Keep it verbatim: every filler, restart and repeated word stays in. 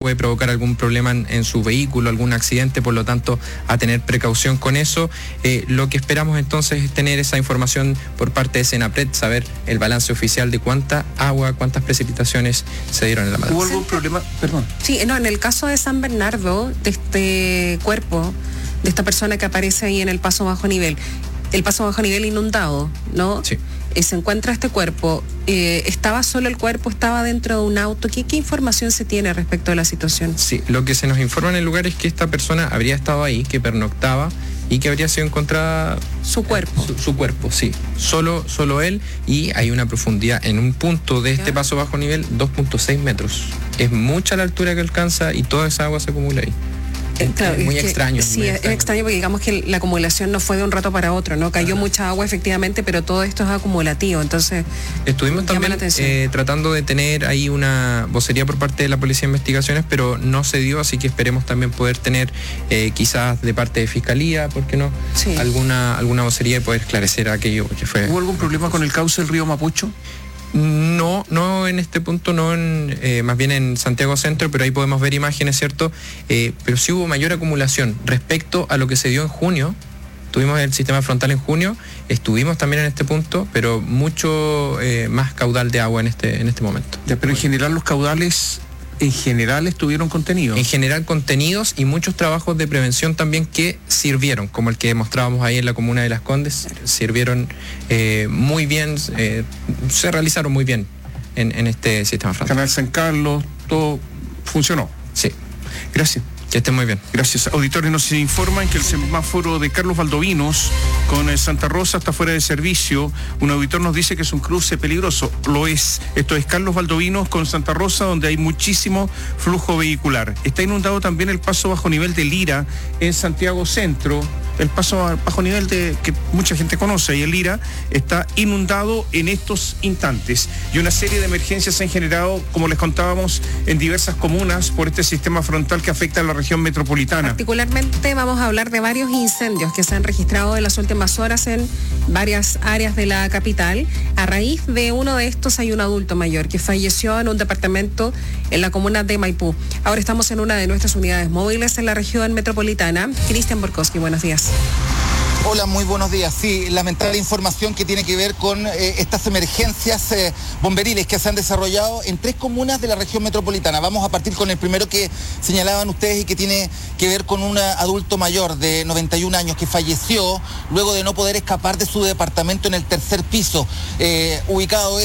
puede provocar algún problema en, en su vehículo, algún accidente, por lo tanto, a tener precaución con eso. Eh, lo que esperamos entonces es tener esa información por parte de Senapred, saber el balance oficial de cuánta agua, cuántas precipitaciones se dieron en la madrugada. ¿Hubo algún problema? Perdón. Sí, no, en el caso de San Bernardo, de este cuerpo, de esta persona que aparece ahí en el paso bajo nivel, el paso bajo nivel inundado, ¿no? Sí. Eh, se encuentra este cuerpo, eh, ¿estaba solo el cuerpo, estaba dentro de un auto? ¿Qué, ¿Qué información se tiene respecto de la situación? Sí, lo que se nos informa en el lugar es que esta persona habría estado ahí, que pernoctaba y que habría sido encontrada... Su cuerpo. Su, su cuerpo, sí. Solo, solo él, y hay una profundidad en un punto de este ¿Ya? paso bajo nivel, dos punto seis metros. Es mucha la altura que alcanza y toda esa agua se acumula ahí. Eh, claro, es muy es que, extraño. Sí, muy es extraño. extraño porque digamos que la acumulación no fue de un rato para otro, ¿no? Cayó Ajá. mucha agua efectivamente, pero todo esto es acumulativo, entonces Estuvimos llama también la atención. eh, tratando de tener ahí una vocería por parte de la Policía de Investigaciones, pero no se dio, así que esperemos también poder tener eh, quizás de parte de Fiscalía, ¿por qué no? Sí. Alguna, alguna vocería y poder esclarecer aquello que fue. ¿Hubo algún problema con el cauce del río Mapocho? No, no en este punto, no en, eh, más bien en Santiago Centro, pero ahí podemos ver imágenes, ¿cierto? Eh, pero sí hubo mayor acumulación respecto a lo que se dio en junio. Tuvimos el sistema frontal en junio, estuvimos también en este punto, pero mucho eh, más caudal de agua en este, en este momento. Ya, pero en general los caudales en general estuvieron contenidos. En general contenidos y muchos trabajos de prevención también que sirvieron, como el que mostrábamos ahí en la comuna de Las Condes, sirvieron eh, muy bien, eh, se realizaron muy bien en, en este sistema frontal. Canal San Carlos, todo funcionó. Sí, Gracias. que estén muy bien. Gracias. Auditores, nos informan que el semáforo de Carlos Valdovinos con Santa Rosa está fuera de servicio. Un auditor nos dice que es un cruce peligroso. Lo es. Esto es Carlos Valdovinos con Santa Rosa, donde hay muchísimo flujo vehicular. Está inundado también el paso bajo nivel de Lira en Santiago Centro. El paso bajo nivel de que mucha gente conoce, y el Lira está inundado en estos instantes. Y una serie de emergencias se han generado, como les contábamos, en diversas comunas por este sistema frontal que afecta a la región metropolitana. particularmente vamos a hablar de varios incendios que se han registrado en las últimas horas en varias áreas de la capital. A raíz de uno de estos hay un adulto mayor que falleció en un departamento en la comuna de Maipú. Ahora estamos en una de nuestras unidades móviles en la región metropolitana. Cristian Borkowski, buenos días. Hola, muy buenos días. Sí, lamentable información que tiene que ver con eh, estas emergencias eh, bomberiles que se han desarrollado en tres comunas de la región metropolitana. Vamos a partir con el primero que señalaban ustedes y que tiene que ver con un adulto mayor de noventa y un años que falleció luego de no poder escapar de su departamento en el tercer piso, eh, ubicado